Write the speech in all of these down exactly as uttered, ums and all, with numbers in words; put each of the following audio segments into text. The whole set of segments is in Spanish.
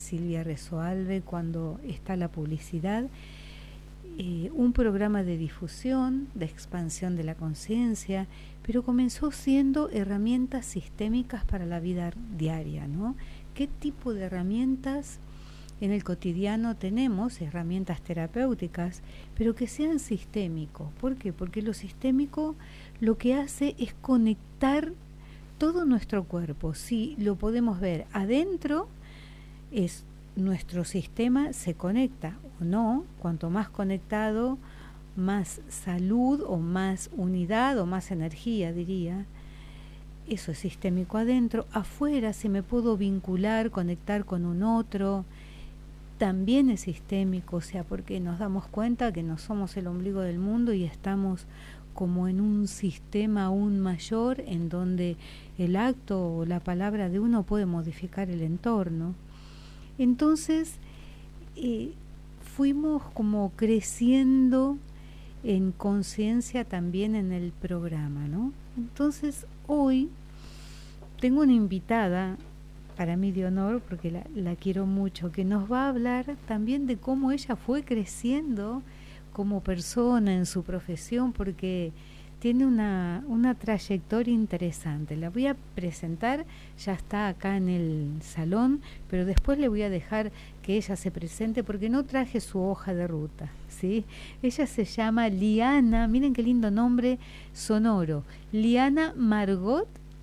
Silvia Resoalve cuando está la publicidad, eh, un programa de difusión, de expansión de la conciencia, pero comenzó siendo herramientas sistémicas para la vida diaria, ¿no? ¿Qué tipo de herramientas en el cotidiano tenemos? Herramientas terapéuticas, pero que sean sistémicos. ¿Por qué? Porque lo sistémico lo que hace es conectar todo nuestro cuerpo. Si lo podemos ver adentro, es nuestro sistema se conecta o no. Cuanto más conectado, más salud o más unidad o más energía, diría. Eso es sistémico adentro. Afuera, si me puedo vincular, conectar con un otro, también es sistémico, o sea, porque nos damos cuenta que no somos el ombligo del mundo y estamos como en un sistema aún mayor en donde el acto o la palabra de uno puede modificar el entorno. Entonces, eh, fuimos como creciendo en conciencia también en el programa, ¿no? Entonces, hoy tengo una invitada, para mí de honor, porque la, la quiero mucho, que nos va a hablar también de cómo ella fue creciendo como persona en su profesión, porque tiene una, una trayectoria interesante. La voy a presentar, ya está acá en el salón, pero después le voy a dejar que ella se presente porque no traje su hoja de ruta, ¿sí? Ella se llama Liana, miren qué lindo nombre sonoro, Liana Margot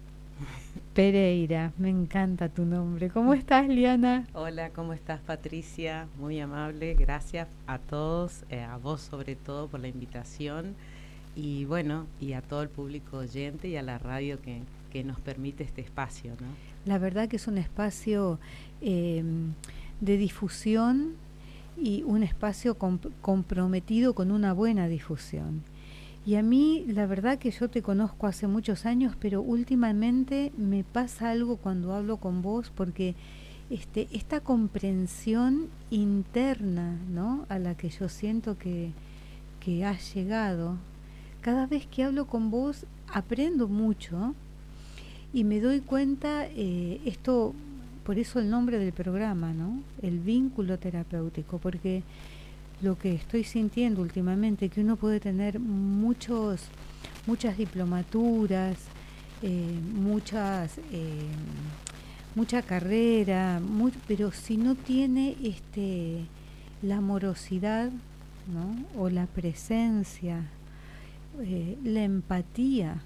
Pereira. Me encanta tu nombre. ¿Cómo estás, Liana? Hola, ¿cómo estás, Patricia? Muy amable, gracias a todos, eh, a vos sobre todo por la invitación y bueno, y a todo el público oyente y a la radio que, que nos permite este espacio, ¿no? La verdad que es un espacio eh, de difusión y un espacio comp- comprometido con una buena difusión. Y a mí, la verdad que yo te conozco hace muchos años, pero últimamente me pasa algo cuando hablo con vos, porque este, esta comprensión interna, ¿no?, a la que yo siento que, que has llegado, cada vez que hablo con vos aprendo mucho y me doy cuenta, eh, esto, por eso el nombre del programa, ¿no?, el vínculo terapéutico, porque lo que estoy sintiendo últimamente, que uno puede tener muchos, muchas diplomaturas, eh, muchas, eh, mucha carrera, muy, pero si no tiene este, la amorosidad, ¿no?, o la presencia, eh, la empatía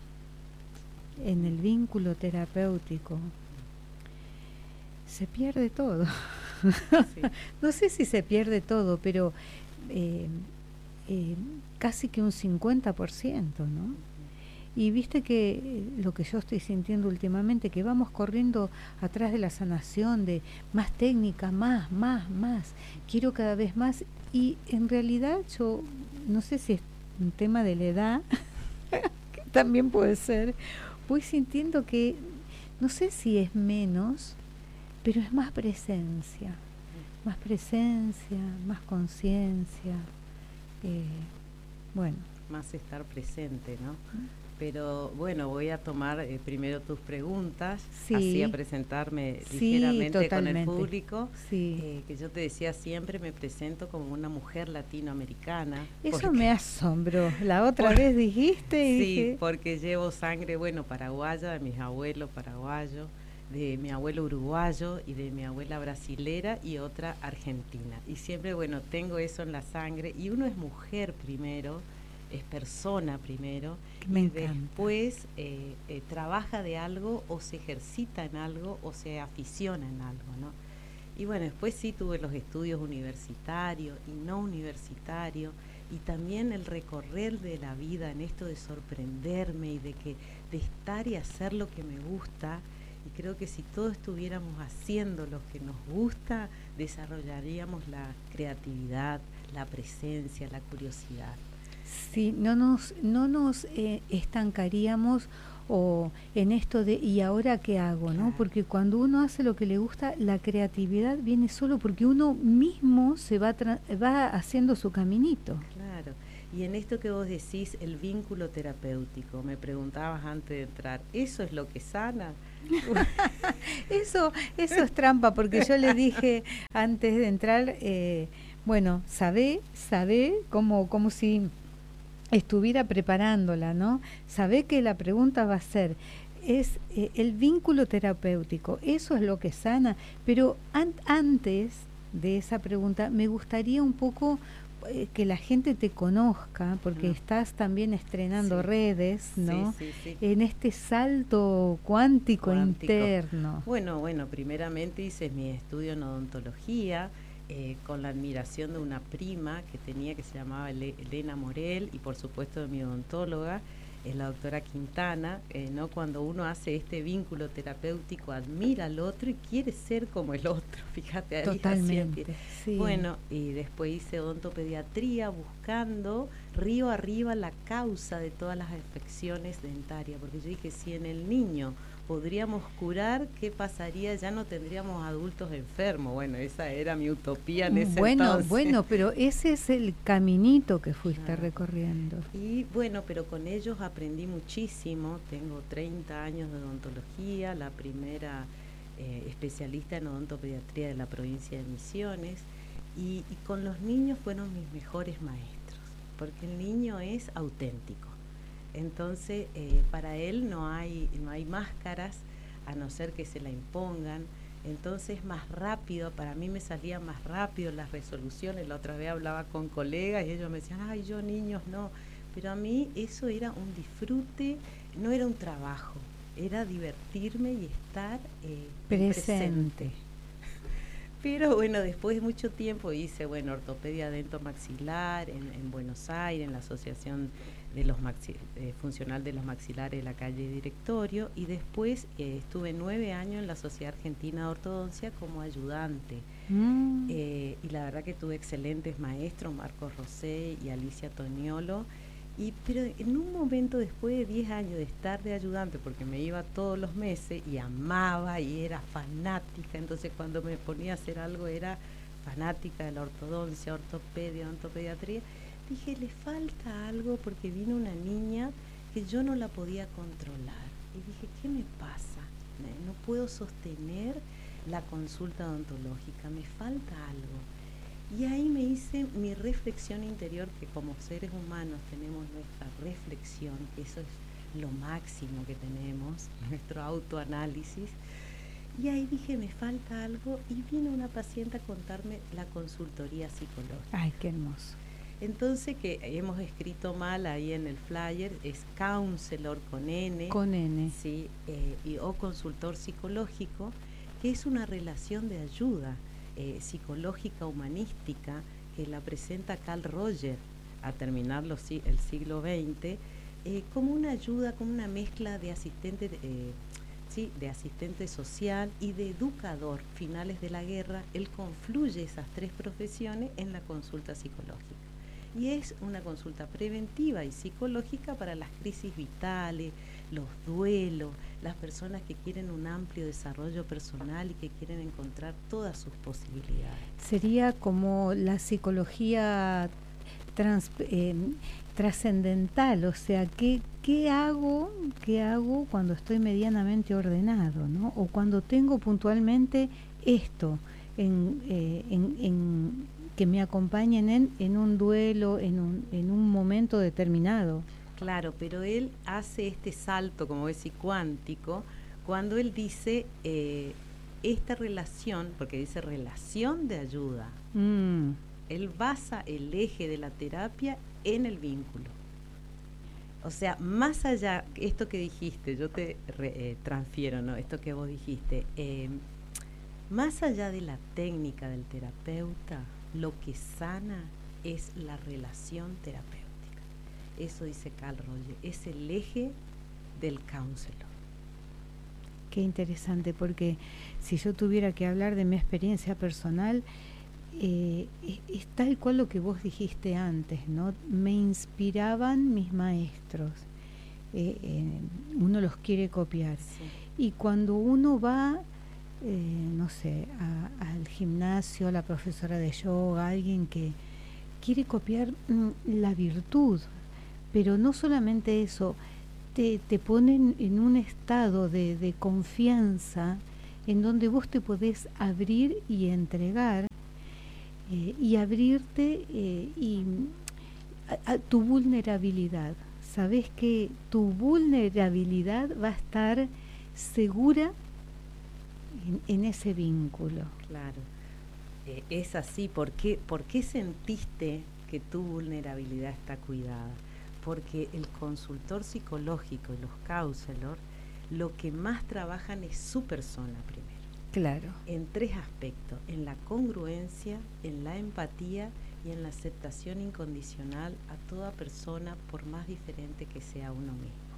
en el vínculo terapéutico, se pierde todo. Sí. No sé si se pierde todo, pero eh, eh, casi que un cincuenta por ciento, ¿no? Y viste que eh, lo que yo estoy sintiendo últimamente, que vamos corriendo atrás de la sanación, de más técnica, más, más, más, quiero cada vez más, y en realidad yo no sé si es un tema de la edad, que también puede ser, voy sintiendo que no sé si es menos, pero es más presencia, más presencia, más conciencia, eh, bueno. Más estar presente, ¿no? Pero bueno, voy a tomar eh, primero tus preguntas, sí, así a presentarme sí, ligeramente totalmente. Con el público. Sí. Eh, que yo te decía siempre, me presento como una mujer latinoamericana. Eso porque, me asombró. La otra por, vez dijiste y sí, dije... porque llevo sangre, bueno, paraguaya, de mis abuelos paraguayos, de mi abuelo uruguayo y de mi abuela brasilera y otra argentina. Y siempre, bueno, tengo eso en la sangre. Y uno es mujer primero, es persona primero, me y encanta. Después eh, eh, trabaja de algo o se ejercita en algo o se aficiona en algo, ¿no? Y bueno, después sí tuve los estudios universitarios y no universitarios, y también el recorrer de la vida en esto de sorprenderme y de, que, de estar y hacer lo que me gusta. Y creo que si todos estuviéramos haciendo lo que nos gusta, desarrollaríamos la creatividad, la presencia, la curiosidad. Sí, no nos, no nos eh, estancaríamos o en esto de ¿y ahora qué hago?, ¿no? Claro. Porque cuando uno hace lo que le gusta, la creatividad viene solo porque uno mismo se va, tra- va haciendo su caminito. Claro. Y en esto que vos decís, el vínculo terapéutico, me preguntabas antes de entrar, ¿eso es lo que sana? eso, eso es trampa, porque yo le dije antes de entrar, eh, bueno, sabé, sabé como, como si estuviera preparándola, ¿no? Sabé que la pregunta va a ser, es eh, el vínculo terapéutico, eso es lo que sana, pero an antes de esa pregunta me gustaría un poco eh, que la gente te conozca, porque no. estás también estrenando sí. redes, ¿no? Sí, sí, sí. En este salto cuántico, cuántico interno. Bueno, bueno, primeramente hice mi estudio en odontología, Eh, con la admiración de una prima que tenía que se llamaba Elena Morel y por supuesto de mi odontóloga, es la doctora Quintana, eh, ¿no? Cuando uno hace este vínculo terapéutico admira al otro y quiere ser como el otro, fíjate. Ahí totalmente, sí. Bueno, y después hice odontopediatría buscando río arriba la causa de todas las afecciones dentarias, porque yo dije, si en el niño podríamos curar, ¿qué pasaría? Ya no tendríamos adultos enfermos. Bueno, esa era mi utopía en ese bueno, entonces. Bueno, pero ese es el caminito que fuiste ah. recorriendo. Y bueno, pero con ellos aprendí muchísimo. Tengo treinta años de odontología, la primera eh, especialista en odontopediatría de la provincia de Misiones. Y, y con los niños fueron mis mejores maestros, porque el niño es auténtico. Entonces, eh, para él no hay, no hay máscaras, a no ser que se la impongan. Entonces, más rápido, para mí me salían más rápido las resoluciones. La otra vez hablaba con colegas y ellos me decían, ay, yo niños no. Pero a mí eso era un disfrute, no era un trabajo, era divertirme y estar eh, presente. presente. Pero bueno, después de mucho tiempo hice, bueno, ortopedia dentomaxilar en, en Buenos Aires, en la Asociación de los maxi, eh, Funcional de los Maxilares de la calle Directorio, y después eh, estuve nueve años en la Sociedad Argentina de Ortodoncia como ayudante. Mm. Eh, y la verdad que tuve excelentes maestros, Marcos Rosé y Alicia Toniolo. Y, pero en un momento, después de diez años de estar de ayudante, porque me iba todos los meses y amaba y era fanática, entonces cuando me ponía a hacer algo era fanática de la ortodoncia, ortopedia, odontopediatría, dije, le falta algo, porque vino una niña que yo no la podía controlar. Y dije, ¿qué me pasa? No puedo sostener la consulta odontológica, me falta algo. Y ahí me hice mi reflexión interior, que como seres humanos tenemos nuestra reflexión, que eso es lo máximo que tenemos, nuestro autoanálisis. Y ahí dije, me falta algo, y vino una paciente a contarme la consultoría psicológica. Ay, qué hermoso. Entonces, que hemos escrito mal ahí en el flyer, es counselor con N. Con N. Sí, eh, y, o consultor psicológico, que es una relación de ayuda eh, psicológica humanística que la presenta Carl Rogers a terminar los, el siglo veinte, eh, como una ayuda, como una mezcla de asistente, eh, sí, de asistente social y de educador. Finales de la guerra, él confluye esas tres profesiones en la consulta psicológica. Y es una consulta preventiva y psicológica para las crisis vitales, los duelos, las personas que quieren un amplio desarrollo personal y que quieren encontrar todas sus posibilidades. Sería como la psicología trans, eh, trascendental, o sea, ¿qué, qué hago, qué hago cuando estoy medianamente ordenado, ¿no? O cuando tengo puntualmente esto en, eh, en, en que me acompañen en, en un duelo, en un, en un momento determinado. Claro, pero él hace este salto, como decís, cuántico, cuando él dice eh, esta relación, porque dice relación de ayuda. Mm. Él basa el eje de la terapia en el vínculo. O sea, más allá, esto que dijiste, yo te re, eh, transfiero, ¿no? Esto que vos dijiste, eh, más allá de la técnica del terapeuta, lo que sana es la relación terapéutica. Eso dice Carl Rogers, es el eje del counselor. Qué interesante, porque si yo tuviera que hablar de mi experiencia personal, eh, es, es tal cual lo que vos dijiste antes, ¿no? Me inspiraban mis maestros, eh, eh, uno los quiere copiar. Sí. Y cuando uno va, eh, no sé, a, al gimnasio, a la profesora de yoga, alguien que, quiere copiar mm, la virtud, pero no solamente eso, te, te ponen en un estado de, de confianza en donde vos te podés abrir y entregar eh, y abrirte eh, y a, a tu vulnerabilidad. Sabés que tu vulnerabilidad va a estar segura en, en ese vínculo. Claro, eh, es así. ¿Por qué, ¿Por qué sentiste que tu vulnerabilidad está cuidada? Porque el consultor psicológico y los counselors lo que más trabajan es su persona primero. Claro. En tres aspectos: en la congruencia, en la empatía y en la aceptación incondicional a toda persona, por más diferente que sea uno mismo.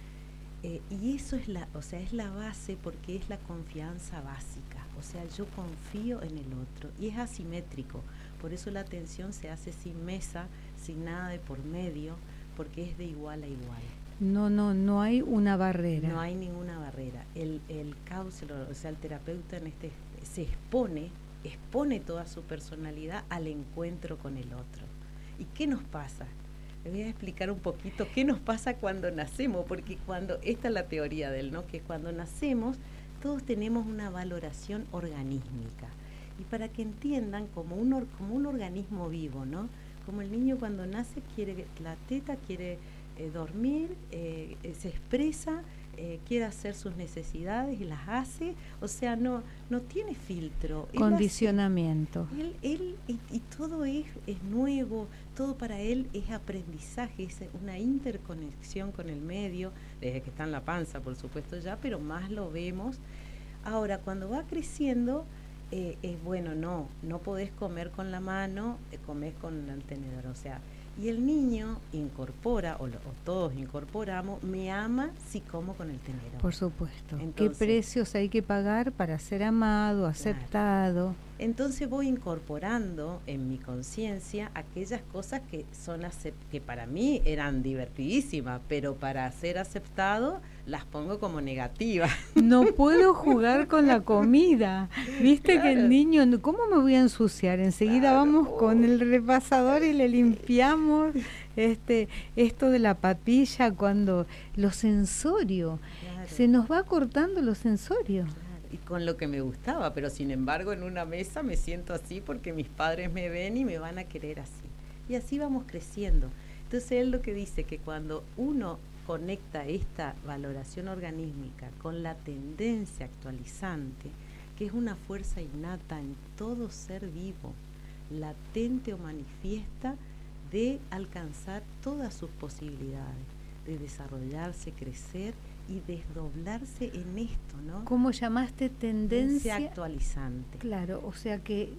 Eh, y eso es la, o sea, es la base, porque es la confianza básica. O sea, yo confío en el otro y es asimétrico. Por eso la atención se hace sin mesa, sin nada de por medio, porque es de igual a igual. No, no, no hay una barrera. No hay ninguna barrera. El, el counselor, o sea, el terapeuta en este se expone, expone toda su personalidad al encuentro con el otro. ¿Y qué nos pasa? Les voy a explicar un poquito qué nos pasa cuando nacemos, porque cuando, esta es la teoría del, ¿no? Que cuando nacemos todos tenemos una valoración organísmica. Y para que entiendan, como un, or, como un organismo vivo, ¿no? Como el niño cuando nace quiere la teta, quiere eh, dormir, eh, eh, se expresa, eh, quiere hacer sus necesidades y las hace, o sea, no, no tiene filtro. Condicionamiento. Él, hace, él, él y, y todo es, es nuevo, todo para él es aprendizaje, es una interconexión con el medio, desde que está en la panza, por supuesto ya, pero más lo vemos. Ahora, cuando va creciendo, eh, es bueno, no, no podés comer con la mano, eh, comés con el tenedor, o sea, y el niño incorpora, o, lo, o todos incorporamos, me ama si como con el tenedor. Por supuesto. Entonces, ¿qué precios hay que pagar para ser amado, aceptado? Claro. Entonces voy incorporando en mi conciencia aquellas cosas que son que para mí eran divertidísimas, pero para ser aceptado las pongo como negativas. No puedo jugar con la comida. Viste claro. Que el niño, ¿cómo me voy a ensuciar? Enseguida claro. Vamos con el repasador y le limpiamos este esto de la papilla, cuando lo sensorio, claro. Se nos va cortando lo sensorio. Claro. Y con lo que me gustaba, pero sin embargo en una mesa me siento así porque mis padres me ven y me van a querer así. Y así vamos creciendo. Entonces él lo que dice, que cuando uno conecta esta valoración organísmica con la tendencia actualizante, que es una fuerza innata en todo ser vivo, latente o manifiesta, de alcanzar todas sus posibilidades, de desarrollarse, crecer y desdoblarse en esto, ¿no? ¿Cómo llamaste tendencia? Tendencia actualizante. Claro, o sea que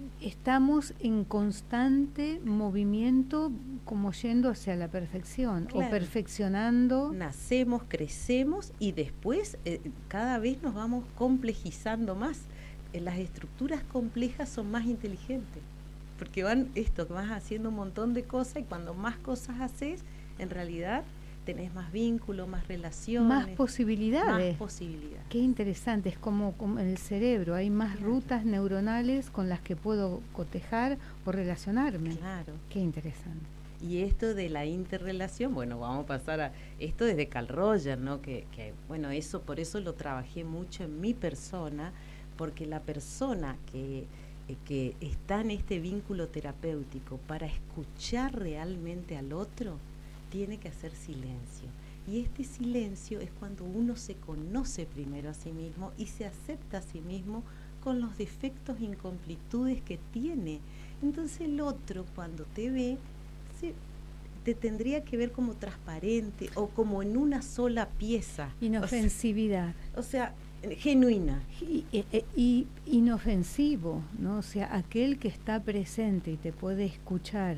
estamos en constante movimiento, como yendo hacia la perfección, claro. O perfeccionando. Nacemos, crecemos y después eh, cada vez nos vamos complejizando más. Eh, las estructuras complejas son más inteligentes, porque van esto, que vas haciendo un montón de cosas, y cuando más cosas haces, en realidad tenés más vínculos, más relaciones. Más posibilidades. Más posibilidades. Qué interesante, es como, como en el cerebro, hay más claro. Rutas neuronales con las que puedo cotejar o relacionarme. Claro. Qué interesante. Y esto de la interrelación, bueno, vamos a pasar a esto desde Carl Rogers, ¿no? Que, que bueno, eso por eso lo trabajé mucho en mi persona, porque la persona que, eh, que está en este vínculo terapéutico para escuchar realmente al otro, tiene que hacer silencio. Y este silencio es cuando uno se conoce primero a sí mismo y se acepta a sí mismo con los defectos e incomplitudes que tiene. Entonces el otro, cuando te ve, se, te tendría que ver como transparente o como en una sola pieza. Inofensividad. O sea, o sea genuina. Y, y, y inofensivo, ¿no? O sea, aquel que está presente y te puede escuchar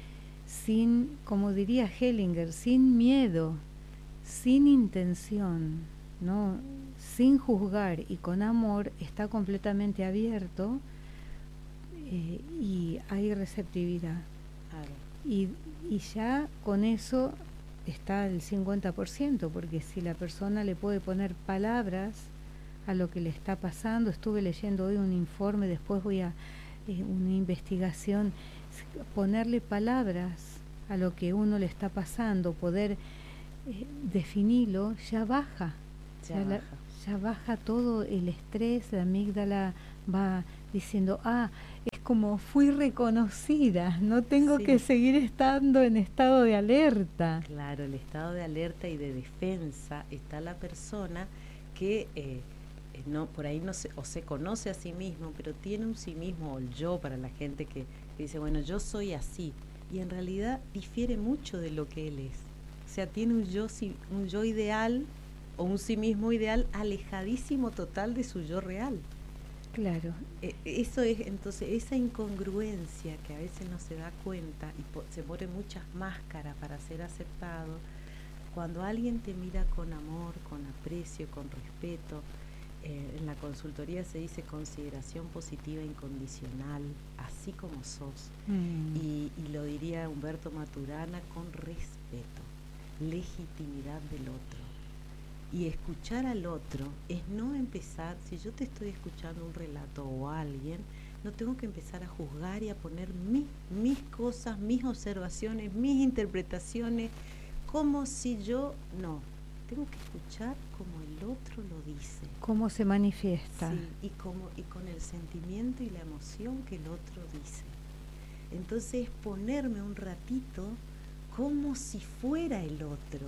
sin, como diría Hellinger, sin miedo, sin intención, ¿no? Sin juzgar y con amor, está completamente abierto eh, y hay receptividad. Claro. Y, y ya con eso está el cincuenta por ciento, porque si la persona le puede poner palabras a lo que le está pasando, estuve leyendo hoy un informe, después voy a eh, una investigación. ponerle palabras a lo que uno le está pasando, poder eh, definirlo, ya baja. Ya, ya, baja. La, ya baja todo el estrés, la amígdala va diciendo, ah, es como fui reconocida, no tengo sí. que seguir estando en estado de alerta. Claro, el estado de alerta y de defensa está la persona que eh, no por ahí no se, o se conoce a sí mismo, pero tiene un sí mismo o el yo para la gente que, que dice, bueno, yo soy así, y en realidad difiere mucho de lo que él es. O sea, tiene un yo, un yo ideal o un sí mismo ideal alejadísimo total de su yo real. Claro. Eh, eso es, entonces, esa incongruencia que a veces no se da cuenta y po- se pone muchas máscaras para ser aceptado. Cuando alguien te mira con amor, con aprecio, con respeto, eh, en la consultoría se dice consideración positiva incondicional, así como sos. Mm. Y, y lo diría Humberto Maturana, con respeto, legitimidad del otro. Y escuchar al otro es no empezar, si yo te estoy escuchando un relato o a alguien, no tengo que empezar a juzgar y a poner mi, mis cosas, mis observaciones, mis interpretaciones, como si yo, no, tengo que escuchar como el otro lo dice. Cómo se manifiesta. Sí, y, como, y con el sentimiento y la emoción que el otro dice. Entonces ponerme un ratito como si fuera el otro,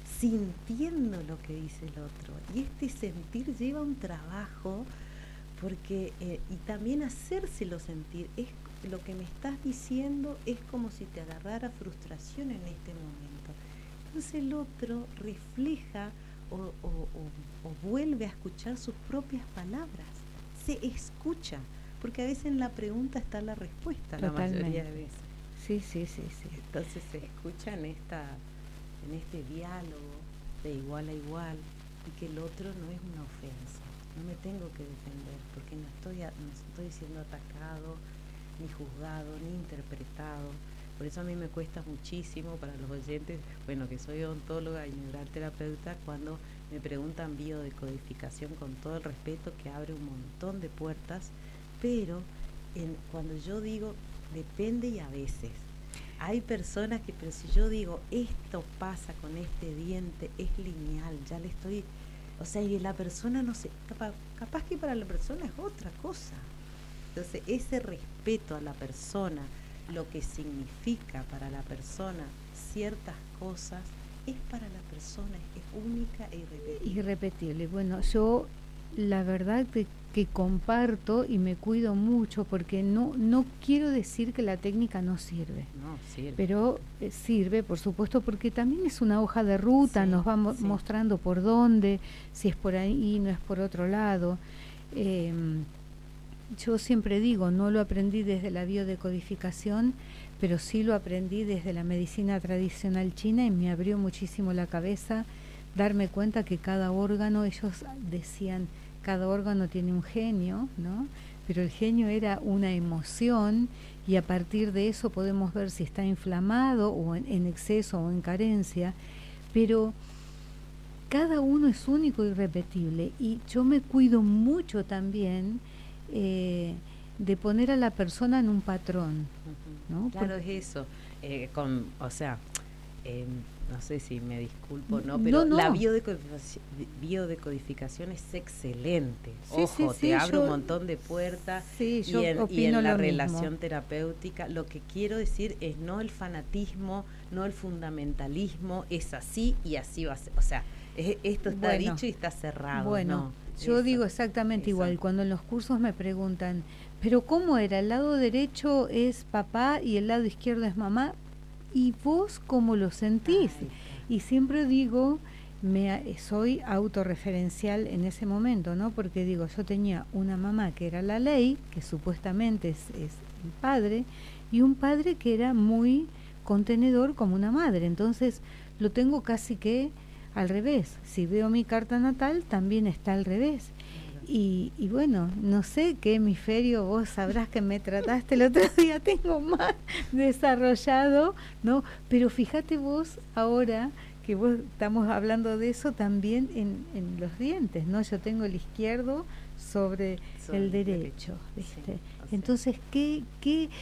sintiendo lo que dice el otro. Y este sentir lleva un trabajo, porque eh, y también hacérselo sentir. Es lo que me estás diciendo es como si te agarrara frustración en este momento. Entonces el otro refleja o, o, o, o vuelve a escuchar sus propias palabras. Se escucha, porque a veces en la pregunta está la respuesta. Totalmente. La mayoría de veces. Sí, sí, sí, sí. Entonces se escucha en esta en este diálogo de igual a igual, y que el otro no es una ofensa, no me tengo que defender, porque no estoy, a, no estoy siendo atacado, ni juzgado, ni interpretado. Por eso a mí me cuesta muchísimo, para los oyentes, bueno, que soy odontóloga y neuroterapeuta, cuando me preguntan biodecodificación, con todo el respeto, que abre un montón de puertas, pero en, cuando yo digo depende y a veces, hay personas que, pero si yo digo, esto pasa con este diente, es lineal, ya le estoy, o sea, y la persona no sé, capaz, capaz que para la persona es otra cosa. Entonces, ese respeto a la persona, lo que significa para la persona ciertas cosas, es para la persona, es única e irrepetible. Irrepetible. Bueno, yo la verdad que, que comparto y me cuido mucho, porque no no quiero decir que la técnica no sirve, no, sirve. pero eh, sirve, por supuesto, porque también es una hoja de ruta, sí, nos va mo- sí. mostrando por dónde, si es por ahí, no es por otro lado. Eh, yo siempre digo, no lo aprendí desde la biodecodificación, pero sí lo aprendí desde la medicina tradicional china, y me abrió muchísimo la cabeza darme cuenta que cada órgano, ellos decían, cada órgano tiene un genio, ¿no? Pero el genio era una emoción, y a partir de eso podemos ver si está inflamado o en, en exceso o en carencia, pero cada uno es único y irrepetible, y yo me cuido mucho también eh, de poner a la persona en un patrón, ¿no? Claro, Porque, es eso, eh, con, o sea, eh, no sé si me disculpo, ¿no? Pero no, no. la biodecodificación, biodecodificación es excelente. Sí, Ojo, sí, te sí, abre yo, un montón de puertas. Sí, yo y en, opino y en la lo relación mismo. terapéutica, lo que quiero decir es no el fanatismo, no el fundamentalismo, es así y así va a ser. O sea, es, esto está bueno, dicho y está cerrado. Bueno, no, yo eso, digo exactamente eso. igual. Cuando en los cursos me preguntan, ¿pero cómo era? ¿El lado derecho es papá y el lado izquierdo es mamá? ¿Y vos cómo lo sentís? Ay, y siempre digo, me soy autorreferencial en ese momento, ¿no? Porque digo, yo tenía una mamá que era la ley, que supuestamente es, es el padre, y un padre que era muy contenedor como una madre. Entonces lo tengo casi que al revés. Si veo mi carta natal, también está al revés. Y, y bueno, no sé qué hemisferio, vos sabrás que me trataste el otro día, tengo más desarrollado, ¿no? Pero fíjate vos ahora que vos estamos hablando de eso también en, en los dientes, ¿no? Yo tengo el izquierdo sobre, sobre el derecho, ¿viste? Sí, o sea. Entonces, ¿qué, qué,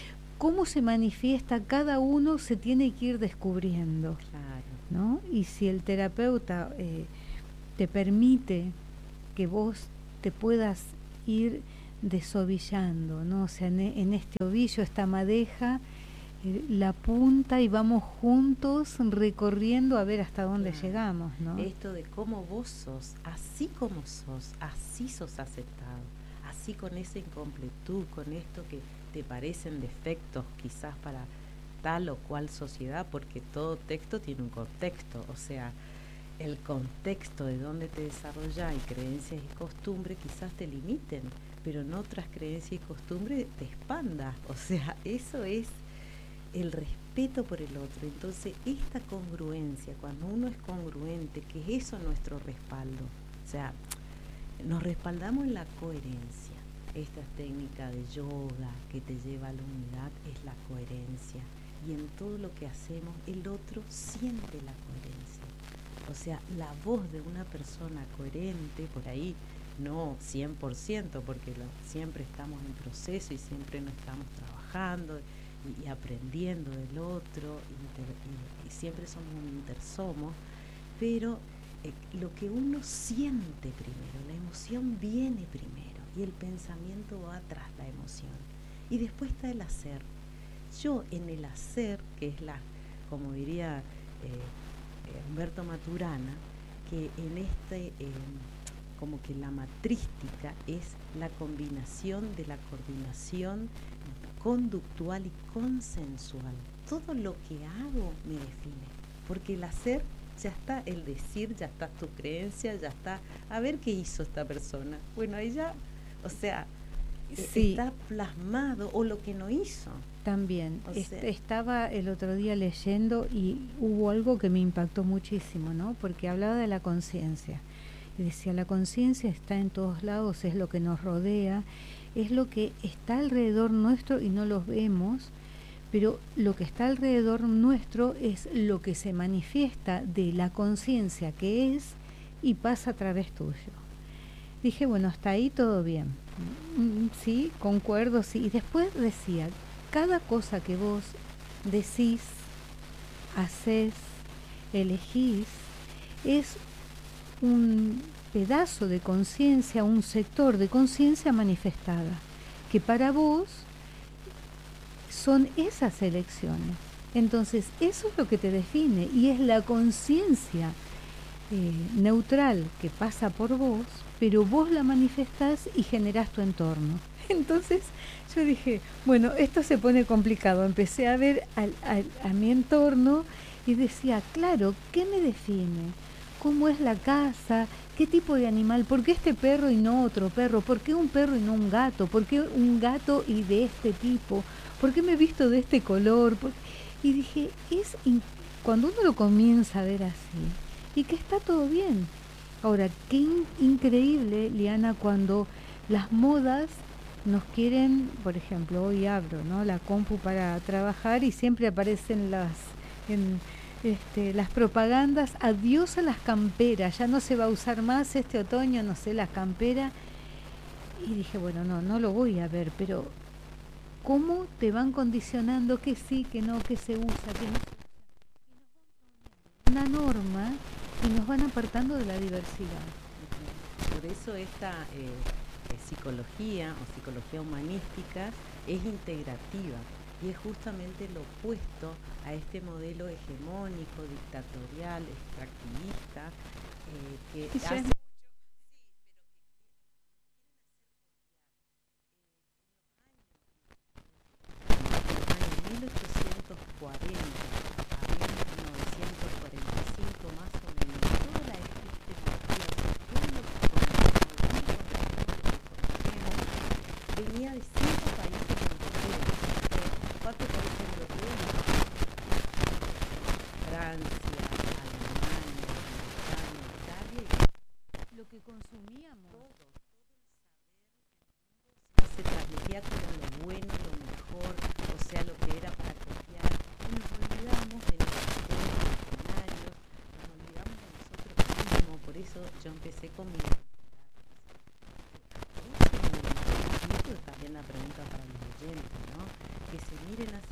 cómo se manifiesta cada uno se tiene que ir descubriendo, Claro. ¿no? Y si el terapeuta eh, te permite que vos te puedas ir desovillando, ¿no? O sea, en, en este ovillo, esta madeja, eh, la punta, y vamos juntos recorriendo a ver hasta dónde Claro. llegamos, ¿no? Esto de cómo vos sos, así como sos, así sos aceptado, así con esa incompletud, con esto que te parecen defectos quizás para tal o cual sociedad, porque todo texto tiene un contexto, o sea, el contexto de donde te desarrollas y creencias y costumbres quizás te limiten, pero en otras creencias y costumbres te expandas, o sea, eso es el respeto por el otro. Entonces, esta congruencia, cuando uno es congruente, que es eso nuestro respaldo, o sea, nos respaldamos en la coherencia. Esta técnica de yoga que te lleva a la unidad es la coherencia, y en todo lo que hacemos el otro siente la coherencia. O sea, la voz de una persona coherente, por ahí no cien por ciento, porque lo, siempre estamos en proceso y siempre nos estamos trabajando y, y aprendiendo del otro, inter, y, y siempre somos un intersomos, pero eh, lo que uno siente primero, la emoción viene primero y el pensamiento va tras la emoción, y después está el hacer. Yo en el hacer, que es la, como diría eh, Humberto Maturana, que en este, eh, como que la matrística es la combinación de la coordinación conductual y consensual. Todo lo que hago me define, porque el hacer ya está, el decir ya está, tu creencia ya está, a ver qué hizo esta persona, bueno, ahí ya, o sea, sí, está plasmado, o lo que no hizo. También, o est- sea, estaba el otro día leyendo y hubo algo que me impactó muchísimo, ¿no? Porque hablaba de la conciencia. Y decía, la conciencia está en todos lados, es lo que nos rodea, es lo que está alrededor nuestro y no los vemos, pero lo que está alrededor nuestro es lo que se manifiesta de la conciencia que es y pasa a través tuyo. Dije, bueno, hasta ahí todo bien. Mm, sí, concuerdo, sí. Y después decía, cada cosa que vos decís, hacés, elegís, es un pedazo de conciencia, un sector de conciencia manifestada, que para vos son esas elecciones. Entonces, eso es lo que te define, y es la conciencia eh, neutral que pasa por vos, pero vos la manifestás y generás tu entorno. Entonces yo dije, bueno, esto se pone complicado. Empecé a ver al, al, a mi entorno y decía, claro, ¿qué me define? ¿Cómo es la casa? ¿Qué tipo de animal? ¿Por qué este perro y no otro perro? ¿Por qué un perro y no un gato? ¿Por qué un gato y de este tipo? ¿Por qué me he visto de este color? ¿Por? Y dije, es in- cuando uno lo comienza a ver así, y que está todo bien. Ahora, qué in- increíble, Liana, cuando las modas nos quieren, por ejemplo, hoy abro, ¿no?, la compu para trabajar y siempre aparecen las en, este, las propagandas, adiós a las camperas, ya no se va a usar más este otoño, no sé, las camperas. Y dije, bueno, no, no lo voy a ver, pero ¿cómo te van condicionando que sí, que no, que se usa, que no se usa? Una norma y nos van apartando de la diversidad. Por eso esta eh, eh, psicología o psicología humanística es integrativa y es justamente lo opuesto a este modelo hegemónico, dictatorial, extractivista, eh, que Ya hace... En mil ochocientos cuarenta a mil novecientos cuarenta y cinco más o menos, toda la epistemología, todo lo que conocemos, venía de cinco países europeos, eh, cuatro países europeos, Francia, Alemania, España, Italia, y lo que consumíamos, todo, todo el saber se transmitía como lo bueno, lo mejor, o sea, lo que era para copiar, y nos olvidamos de nuestros originarios, nos olvidamos de nosotros mismos. Por eso yo empecé con mi... Y esto es también la pregunta para los oyentes, ¿no? Que se miren a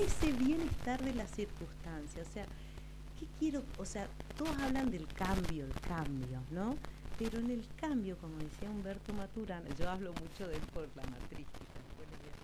ese bienestar de la circunstancia. O sea, ¿qué quiero? O sea, todos hablan del cambio, el cambio, ¿no? Pero en el cambio, como decía Humberto Maturana, yo hablo mucho de él por la matrística,